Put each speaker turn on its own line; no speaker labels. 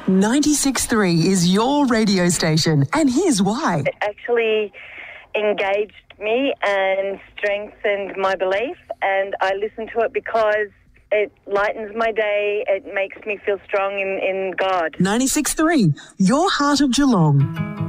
96.3 is your radio station, and here's why.
It actually engaged me and strengthened my belief, and I listen to it because it lightens my day. It makes me feel strong in God.
96.3, your heart of Geelong.